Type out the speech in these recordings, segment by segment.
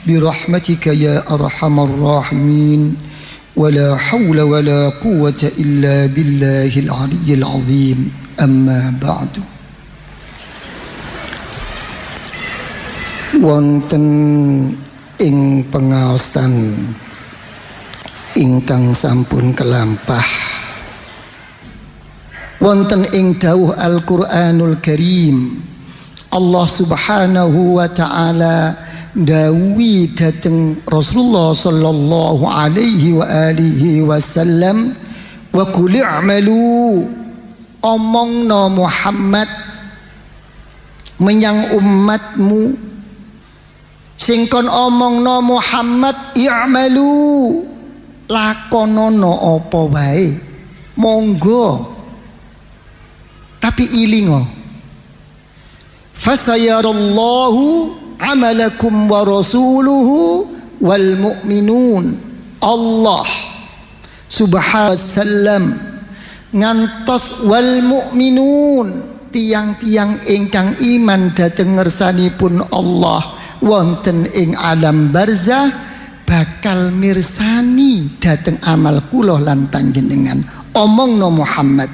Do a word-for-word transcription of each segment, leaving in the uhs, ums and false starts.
برحمتك يا أرحم الراحمين ولا حول ولا قوة إلا بالله العلي العظيم أما بعد. Wonten ing pengaosan ingkang sampun kelampah, wonten ing dawuh Al-Qur'anul Karim, Allah Subhanahu wa ta'ala dawuhi dhateng Rasulullah sallallahu alaihi wa alihi wasallam, wa qul i'malu, omongno Muhammad menyang umatmu, sing kon omongno Muhammad, i'malu, lakonono apa wae, monggo, tapi ilingo, fasayarallahu amalakum wa rasuluhu wal mu'minun. Allah subhanahu wa sallam ngantos wal mu'minun, tiang-tiang ingkang iman dhateng ngersanipun Allah wonten ing alam barzah bakal mirsani dhateng amal kula lan panjenengan. Omongno Muhammad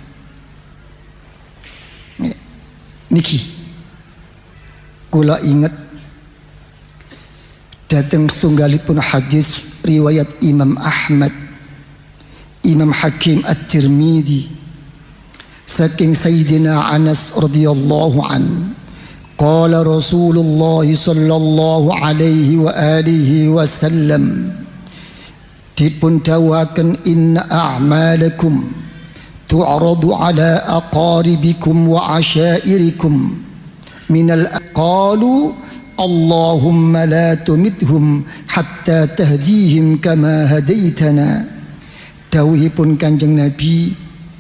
niki kula inget dhateng setunggalipun hadis riwayat Imam Ahmad, Imam Hakim At-Tirmidzi, saking Sayyidina Anas radhiyallahu an, qala Rasulullah sallallahu alaihi wa alihi wasallam, dipun dawuhaken inna a'malakum tu'radu ala aqaribikum wa asyairikum minal aqalu Allahumma la tumithum hatta tahdihim kama hadaitana. Dawuhipun Kanjeng Nabi,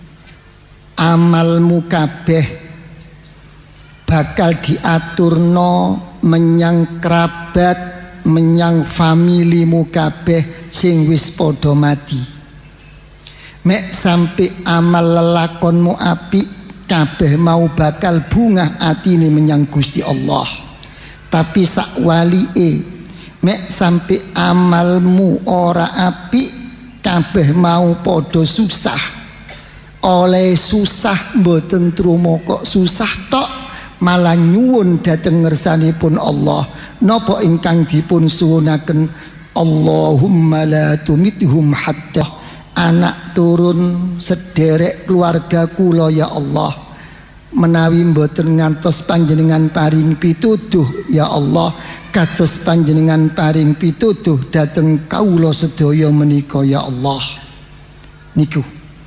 amalmu kabeh bakal diaturno menyang kerabat, menyang familimu kabeh sing wis padha mati. Mek sampai amal lelakonmu apik, kabeh mau bakal bungah atine menyang Gusti Allah. Tapi sak walike, mek sampai amalmu ora apik, kabeh mau padha susah. Oleh susah mboten truma kok susah tok, malah nyuwun dhateng ngersanipun Allah napa ingkang dipun suwunaken, Allahumma la tumithum hatta, anak turun sederek keluarga kula ya Allah, menawi mboten ngantos panjenengan paring pituduh ya Allah, kados panjenengan paring pituduh dhateng kawula sedaya menika ya Allah. Niku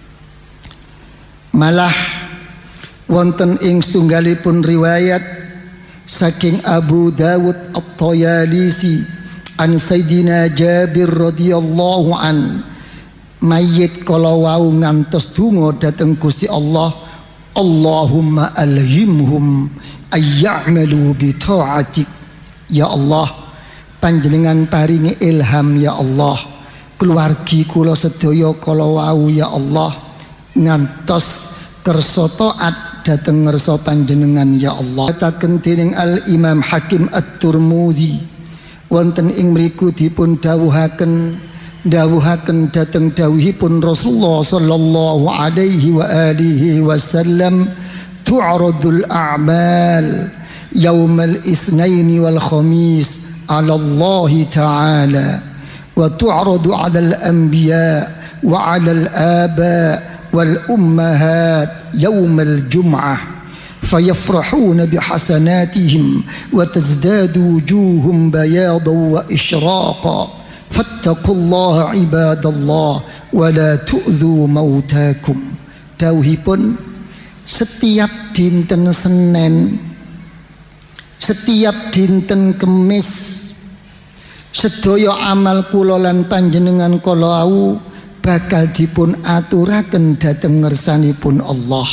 malah wonten ing setunggalipun riwayat saking Abu Dawud At-Tayalisi an Sayyidina Jabir radhiyallahu an, mayit kala wau ngantos donga dhateng Gusti Allah, Allahumma alhimhum ayya'malu bi ta'atik. Ya Allah, panjenengan paringi ilham ya Allah, keluargi kula sedaya kala wau ya Allah ngantos kersa taat dhateng ngersa panjenengan ya Allah. Kataken dening Al Imam Hakim At-Tirmidzi, wonten ing mriku dipun dawuhaken dawuhaken dhateng dawuhipun Rasulullah sallallahu alaihi wa alihi wasallam, tu'radul a'mal yaumal isnaini wal khamis ala Allah ta'ala wa tu'radu ala al-anbiya wa ala al-aba wal ummahat yaumal jum'ah fayafrahuna bihasanatihim wa tazdadu wujuhum bayadan wa ishraqa fattaqullaha ibadallah wa la tu'dhu mautakum. Dawuhipun, setiap dinten Senin, setiap dinten Kemis, sedaya amal kula lan panjenengan kala au bakal dipun aturaken dhateng ngersanipun Allah.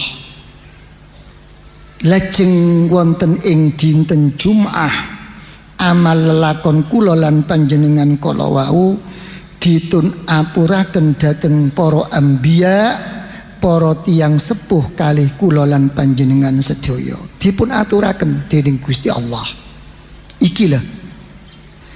Lajeng wonten ing dinten Jumat, amal lelakon kula lan panjenengan kala wau ditun apuraken dhateng para anbiya, para tiyang sepuh kalih kula lan panjenengan sedaya, dipun aturaken dening Gusti Allah. Iki lho